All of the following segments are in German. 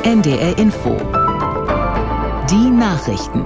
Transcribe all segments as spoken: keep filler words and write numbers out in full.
N D R Info. Die Nachrichten.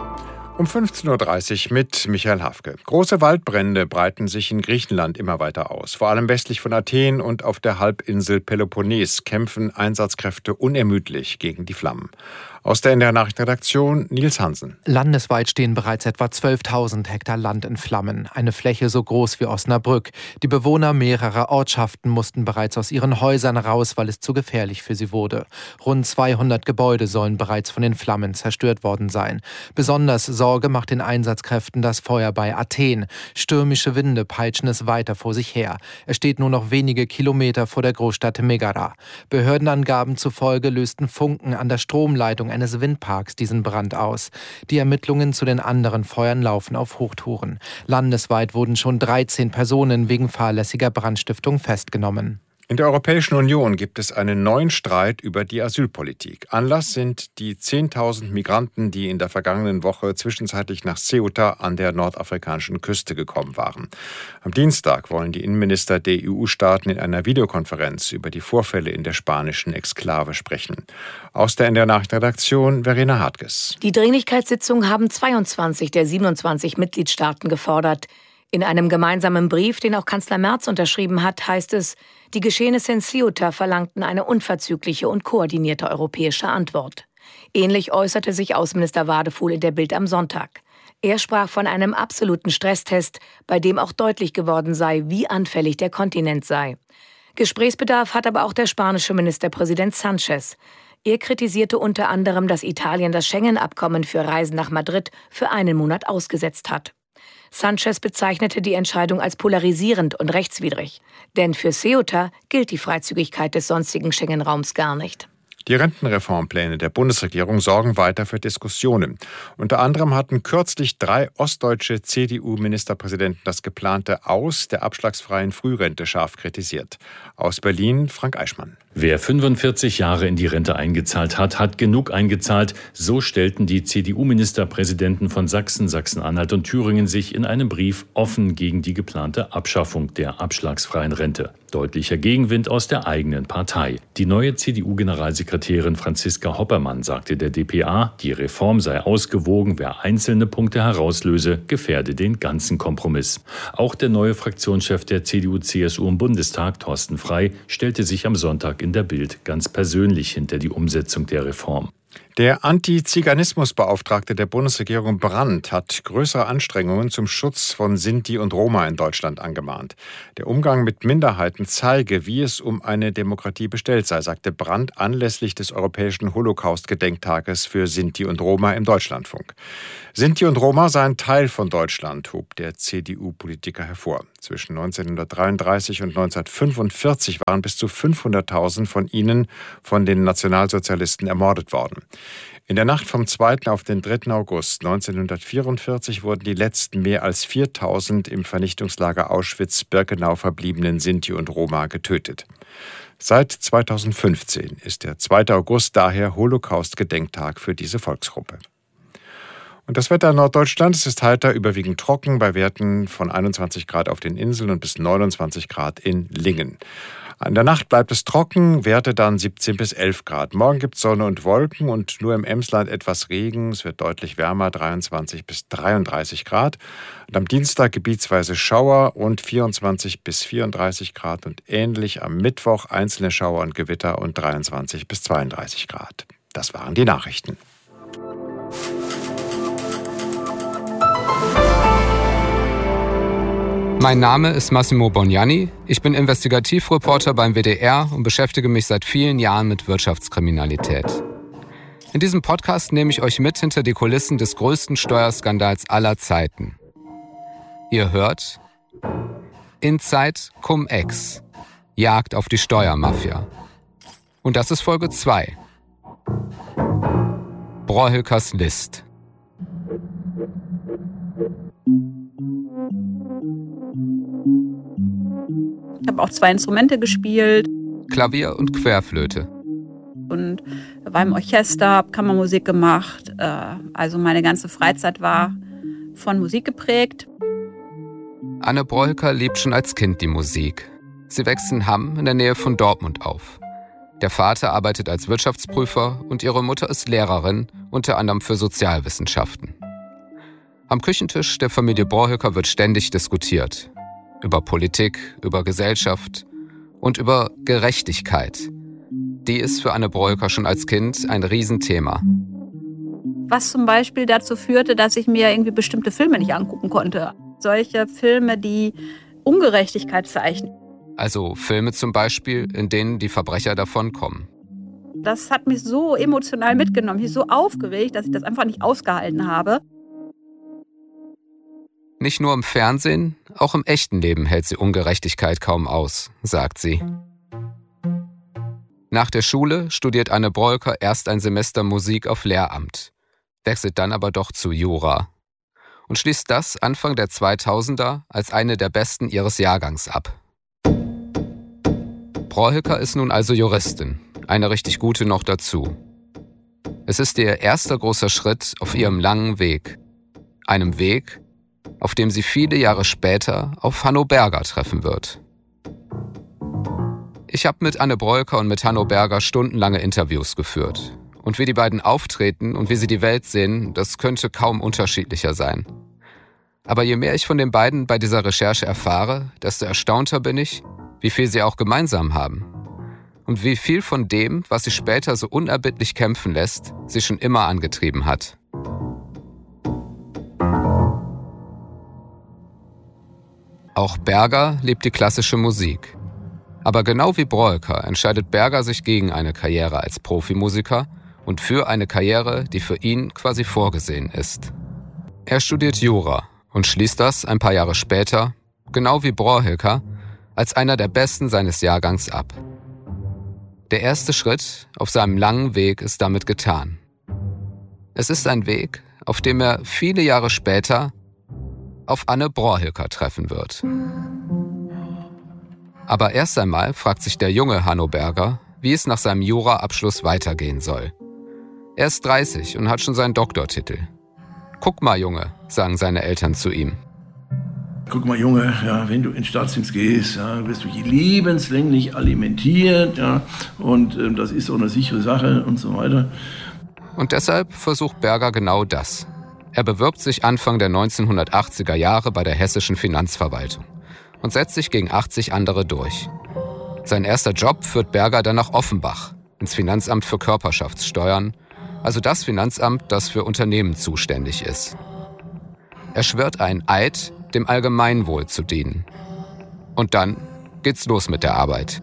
Um fünfzehn Uhr dreißig mit Michael Hafke. Große Waldbrände breiten sich in Griechenland immer weiter aus. Vor allem westlich von Athen und auf der Halbinsel Peloponnes kämpfen Einsatzkräfte unermüdlich gegen die Flammen. Aus der N D R-Nachrichtenredaktion Nils Hansen. Landesweit stehen bereits etwa zwölftausend Hektar Land in Flammen. Eine Fläche so groß wie Osnabrück. Die Bewohner mehrerer Ortschaften mussten bereits aus ihren Häusern raus, weil es zu gefährlich für sie wurde. Rund zweihundert Gebäude sollen bereits von den Flammen zerstört worden sein. Besonders Sorge macht den Einsatzkräften das Feuer bei Athen. Stürmische Winde peitschen es weiter vor sich her. Es steht nur noch wenige Kilometer vor der Großstadt Megara. Behördenangaben zufolge lösten Funken an der Stromleitung eines Windparks diesen Brand aus. Die Ermittlungen zu den anderen Feuern laufen auf Hochtouren. Landesweit wurden schon dreizehn Personen wegen fahrlässiger Brandstiftung festgenommen. In der Europäischen Union gibt es einen neuen Streit über die Asylpolitik. Anlass sind die zehntausend Migranten, die in der vergangenen Woche zwischenzeitlich nach Ceuta an der nordafrikanischen Küste gekommen waren. Am Dienstag wollen die Innenminister der E U-Staaten in einer Videokonferenz über die Vorfälle in der spanischen Exklave sprechen. Aus der N D R-Nachrichtenredaktion Verena Hartges. Die Dringlichkeitssitzung haben zweiundzwanzig der siebenundzwanzig Mitgliedstaaten gefordert. In einem gemeinsamen Brief, den auch Kanzler Merz unterschrieben hat, heißt es, die Geschehnisse in Ceuta verlangten eine unverzügliche und koordinierte europäische Antwort. Ähnlich äußerte sich Außenminister Wadefuhl in der Bild am Sonntag. Er sprach von einem absoluten Stresstest, bei dem auch deutlich geworden sei, wie anfällig der Kontinent sei. Gesprächsbedarf hat aber auch der spanische Ministerpräsident Sánchez. Er kritisierte unter anderem, dass Italien das Schengen-Abkommen für Reisen nach Madrid für einen Monat ausgesetzt hat. Sánchez bezeichnete die Entscheidung als polarisierend und rechtswidrig. Denn für Ceuta gilt die Freizügigkeit des sonstigen Schengen-Raums gar nicht. Die Rentenreformpläne der Bundesregierung sorgen weiter für Diskussionen. Unter anderem hatten kürzlich drei ostdeutsche C D U-Ministerpräsidenten das geplante Aus der abschlagsfreien Frührente scharf kritisiert. Aus Berlin Frank Eichmann. Wer fünfundvierzig Jahre in die Rente eingezahlt hat, hat genug eingezahlt. So stellten die C D U-Ministerpräsidenten von Sachsen, Sachsen-Anhalt und Thüringen sich in einem Brief offen gegen die geplante Abschaffung der abschlagsfreien Rente. Deutlicher Gegenwind aus der eigenen Partei. Die neue C D U-Generalsekretärin Franziska Hoppermann sagte der D P A, die Reform sei ausgewogen, wer einzelne Punkte herauslöse, gefährde den ganzen Kompromiss. Auch der neue Fraktionschef der C D U C S U im Bundestag, Thorsten Frey, stellte sich am Sonntag in der Bild ganz persönlich hinter die Umsetzung der Reform. Der Antiziganismusbeauftragte der Bundesregierung Brandt hat größere Anstrengungen zum Schutz von Sinti und Roma in Deutschland angemahnt. Der Umgang mit Minderheiten zeige, wie es um eine Demokratie bestellt sei, sagte Brandt anlässlich des Europäischen Holocaust-Gedenktages für Sinti und Roma im Deutschlandfunk. Sinti und Roma seien Teil von Deutschland, hob der C D U-Politiker hervor. Zwischen neunzehnhundertdreiunddreißig und neunzehnhundertfünfundvierzig waren bis zu fünfhunderttausend von ihnen von den Nationalsozialisten ermordet worden. In der Nacht vom zweiten auf den dritten August neunzehnhundertvierundvierzig wurden die letzten mehr als viertausend im Vernichtungslager Auschwitz-Birkenau verbliebenen Sinti und Roma getötet. Seit zweitausendfünfzehn ist der zweite August daher Holocaust-Gedenktag für diese Volksgruppe. Und das Wetter in Norddeutschland, es ist heiter, überwiegend trocken, bei Werten von einundzwanzig Grad auf den Inseln und bis neunundzwanzig Grad in Lingen. In der Nacht bleibt es trocken, Werte dann siebzehn bis elf Grad. Morgen gibt es Sonne und Wolken und nur im Emsland etwas Regen. Es wird deutlich wärmer, dreiundzwanzig bis dreiunddreißig Grad. Und am Dienstag gebietsweise Schauer und vierundzwanzig bis vierunddreißig Grad. Und ähnlich am Mittwoch einzelne Schauer und Gewitter und dreiundzwanzig bis zweiunddreißig Grad. Das waren die Nachrichten. Mein Name ist Massimo Bognani. Ich bin Investigativreporter beim W D R und beschäftige mich seit vielen Jahren mit Wirtschaftskriminalität. In diesem Podcast nehme ich euch mit hinter die Kulissen des größten Steuerskandals aller Zeiten. Ihr hört Inside Cum-Ex, Jagd auf die Steuermafia. Und das ist Folge zwei. Brohilkers List. Ich habe auch zwei Instrumente gespielt. Klavier und Querflöte. Und war im Orchester, habe Kammermusik gemacht. Also meine ganze Freizeit war von Musik geprägt. Anne Brohilker liebt schon als Kind die Musik. Sie wächst in Hamm in der Nähe von Dortmund auf. Der Vater arbeitet als Wirtschaftsprüfer und ihre Mutter ist Lehrerin, unter anderem für Sozialwissenschaften. Am Küchentisch der Familie Brohöcker wird ständig diskutiert. Über Politik, über Gesellschaft und über Gerechtigkeit. Die ist für Anne Brohöcker schon als Kind ein Riesenthema. Was zum Beispiel dazu führte, dass ich mir irgendwie bestimmte Filme nicht angucken konnte. Solche Filme, die Ungerechtigkeit zeichnen. Also Filme zum Beispiel, in denen die Verbrecher davonkommen. Das hat mich so emotional mitgenommen, mich so aufgeregt, dass ich das einfach nicht ausgehalten habe. Nicht nur im Fernsehen, auch im echten Leben hält sie Ungerechtigkeit kaum aus, sagt sie. Nach der Schule studiert Anne Brohöcker erst ein Semester Musik auf Lehramt, wechselt dann aber doch zu Jura und schließt das Anfang der zweitausender als eine der besten ihres Jahrgangs ab. Brohöcker ist nun also Juristin, eine richtig gute noch dazu. Es ist ihr erster großer Schritt auf ihrem langen Weg. Einem Weg, auf dem sie viele Jahre später auf Hanno Berger treffen wird. Ich habe mit Anne Brohöcker und mit Hanno Berger stundenlange Interviews geführt. Und wie die beiden auftreten und wie sie die Welt sehen, das könnte kaum unterschiedlicher sein. Aber je mehr ich von den beiden bei dieser Recherche erfahre, desto erstaunter bin ich, wie viel sie auch gemeinsam haben. Und wie viel von dem, was sie später so unerbittlich kämpfen lässt, sie schon immer angetrieben hat. Auch Berger liebt die klassische Musik. Aber genau wie Brohöcker entscheidet Berger sich gegen eine Karriere als Profimusiker und für eine Karriere, die für ihn quasi vorgesehen ist. Er studiert Jura und schließt das ein paar Jahre später, genau wie Brohöcker, als einer der Besten seines Jahrgangs ab. Der erste Schritt auf seinem langen Weg ist damit getan. Es ist ein Weg, auf dem er viele Jahre später auf Anne Brohöcker treffen wird. Aber erst einmal fragt sich der junge Hanno Berger, wie es nach seinem Jura-Abschluss weitergehen soll. Er ist dreißig und hat schon seinen Doktortitel. Guck mal, Junge, sagen seine Eltern zu ihm. Guck mal, Junge, ja, wenn du in Staatsdienst gehst, ja, wirst du lebenslänglich alimentiert, ja, und äh, das ist auch eine sichere Sache und so weiter. Und deshalb versucht Berger genau das. Er bewirbt sich Anfang der neunzehnhundertachtziger Jahre bei der hessischen Finanzverwaltung und setzt sich gegen achtzig andere durch. Sein erster Job führt Berger dann nach Offenbach, ins Finanzamt für Körperschaftssteuern, also das Finanzamt, das für Unternehmen zuständig ist. Er schwört einen Eid, dem Allgemeinwohl zu dienen. Und dann geht's los mit der Arbeit.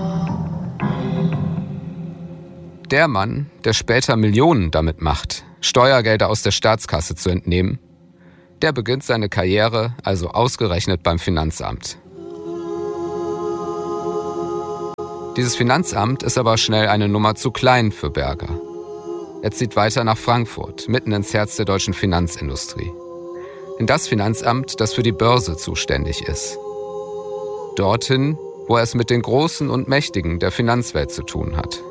Der Mann, der später Millionen damit macht, Steuergelder aus der Staatskasse zu entnehmen, der beginnt seine Karriere also ausgerechnet beim Finanzamt. Dieses Finanzamt ist aber schnell eine Nummer zu klein für Berger. Er zieht weiter nach Frankfurt, mitten ins Herz der deutschen Finanzindustrie. In das Finanzamt, das für die Börse zuständig ist. Dorthin, wo er es mit den Großen und Mächtigen der Finanzwelt zu tun hat.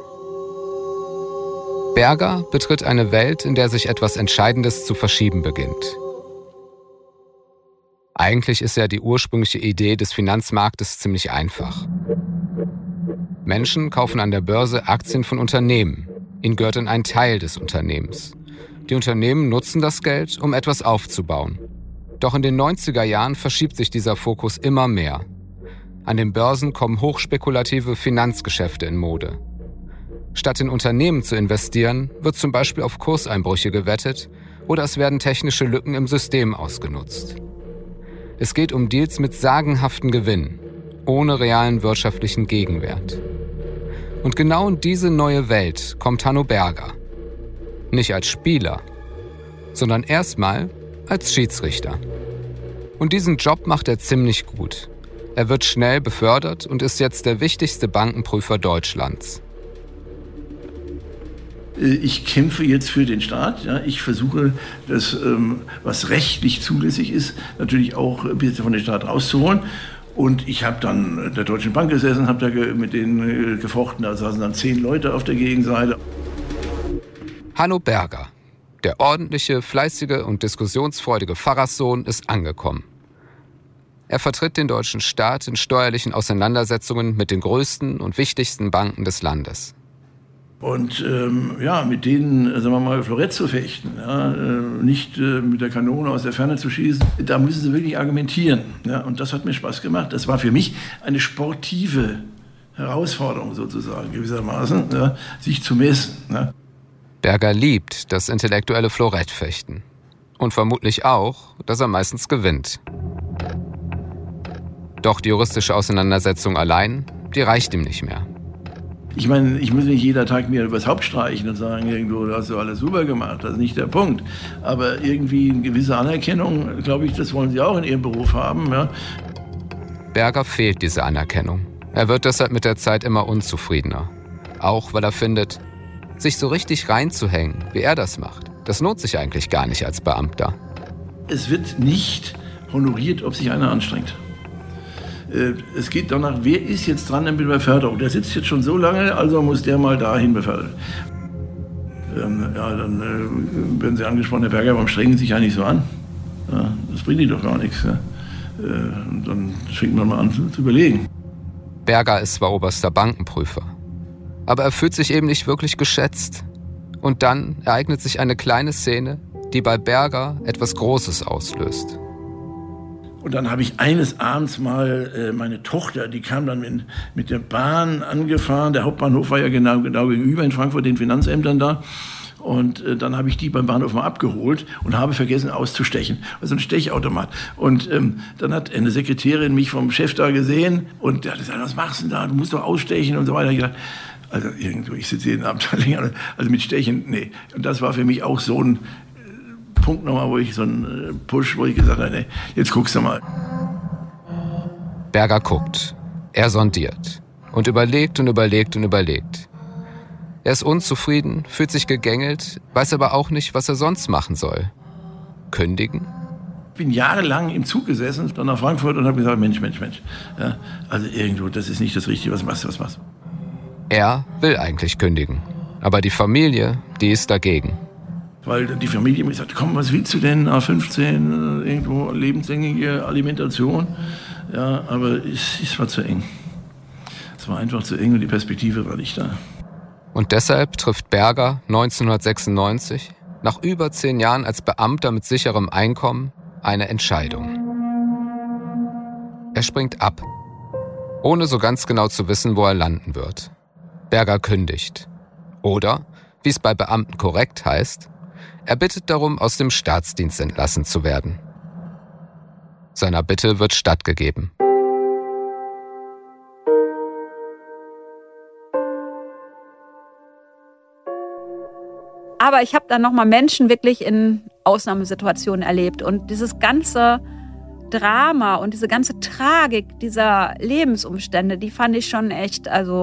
Berger betritt eine Welt, in der sich etwas Entscheidendes zu verschieben beginnt. Eigentlich ist ja die ursprüngliche Idee des Finanzmarktes ziemlich einfach. Menschen kaufen an der Börse Aktien von Unternehmen. Ihnen gehört dann ein Teil des Unternehmens. Die Unternehmen nutzen das Geld, um etwas aufzubauen. Doch in den neunziger Jahren verschiebt sich dieser Fokus immer mehr. An den Börsen kommen hochspekulative Finanzgeschäfte in Mode. Statt in Unternehmen zu investieren, wird zum Beispiel auf Kurseinbrüche gewettet oder es werden technische Lücken im System ausgenutzt. Es geht um Deals mit sagenhaften Gewinnen, ohne realen wirtschaftlichen Gegenwert. Und genau in diese neue Welt kommt Hanno Berger. Nicht als Spieler, sondern erstmal als Schiedsrichter. Und diesen Job macht er ziemlich gut. Er wird schnell befördert und ist jetzt der wichtigste Bankenprüfer Deutschlands. Ich kämpfe jetzt für den Staat. Ja. Ich versuche, das, ähm, was rechtlich zulässig ist, natürlich auch ein bisschen von dem Staat rauszuholen. Und ich habe dann der Deutschen Bank gesessen, habe da mit denen gefochten. Da saßen dann zehn Leute auf der Gegenseite. Hanno Berger, der ordentliche, fleißige und diskussionsfreudige Pfarrerssohn, ist angekommen. Er vertritt den deutschen Staat in steuerlichen Auseinandersetzungen mit den größten und wichtigsten Banken des Landes. Und ähm, ja, mit denen, sagen wir mal, Florett zu fechten, ja, äh, nicht äh, mit der Kanone aus der Ferne zu schießen, da müssen sie wirklich argumentieren. Ja, und das hat mir Spaß gemacht. Das war für mich eine sportive Herausforderung sozusagen, gewissermaßen, ja, sich zu messen. Ja. Berger liebt das intellektuelle Florettfechten. Und vermutlich auch, dass er meistens gewinnt. Doch die juristische Auseinandersetzung allein, die reicht ihm nicht mehr. Ich meine, ich muss nicht jeder Tag mir übers Haupt streichen und sagen, irgendwo, du hast du alles super gemacht, das ist nicht der Punkt. Aber irgendwie eine gewisse Anerkennung, glaube ich, das wollen sie auch in ihrem Beruf haben. Ja. Berger fehlt diese Anerkennung. Er wird deshalb mit der Zeit immer unzufriedener. Auch weil er findet, sich so richtig reinzuhängen, wie er das macht, das lohnt sich eigentlich gar nicht als Beamter. Es wird nicht honoriert, ob sich einer anstrengt. Es geht danach, wer ist jetzt dran mit der Beförderung? Der sitzt jetzt schon so lange, also muss der mal dahin befördert. Ähm, ja, dann äh, werden Sie angesprochen, Herr Berger, warum strengen Sie sich eigentlich so an? Ja, das bringt Ihnen doch gar nichts. Ja. Äh, dann fängt man mal an zu, zu überlegen. Berger ist zwar oberster Bankenprüfer, aber er fühlt sich eben nicht wirklich geschätzt. Und dann ereignet sich eine kleine Szene, die bei Berger etwas Großes auslöst. Und dann habe ich eines Abends mal äh, meine Tochter, die kam dann mit, mit der Bahn angefahren. Der Hauptbahnhof war ja genau, genau gegenüber in Frankfurt, den Finanzämtern da. Und äh, dann habe ich die beim Bahnhof mal abgeholt und habe vergessen auszustechen. Also ein Stechautomat. Und ähm, dann hat eine Sekretärin mich vom Chef da gesehen und der hat gesagt, was machst du denn da? Du musst doch ausstechen und so weiter. Ich dachte, also irgendwo, ich sitze jeden Abend länger, also mit Stechen, nee. Und das war für mich auch so ein Punkt nochmal, wo ich so einen Push, wo ich gesagt habe, nee, jetzt guckst du mal. Berger guckt, er sondiert und überlegt und überlegt und überlegt. Er ist unzufrieden, fühlt sich gegängelt, weiß aber auch nicht, was er sonst machen soll. Kündigen? Ich bin jahrelang im Zug gesessen, dann nach Frankfurt und habe gesagt, Mensch, Mensch, Mensch. Ja, also irgendwo, das ist nicht das Richtige, was machst du, was machst du? Er will eigentlich kündigen, aber die Familie, die ist dagegen. Weil die Familie mir sagt, komm, was willst du denn, A fünfzehn, irgendwo lebenslängliche Alimentation. Ja, aber es, es war zu eng. Es war einfach zu eng und die Perspektive war nicht da. Und deshalb trifft Berger neunzehnhundertsechsundneunzig, nach über zehn Jahren als Beamter mit sicherem Einkommen, eine Entscheidung. Er springt ab, ohne so ganz genau zu wissen, wo er landen wird. Berger kündigt. Oder, wie es bei Beamten korrekt heißt, er bittet darum, aus dem Staatsdienst entlassen zu werden. Seiner Bitte wird stattgegeben. Aber ich habe dann nochmal Menschen wirklich in Ausnahmesituationen erlebt. Und dieses ganze Drama und diese ganze Tragik dieser Lebensumstände, die fand ich schon echt, also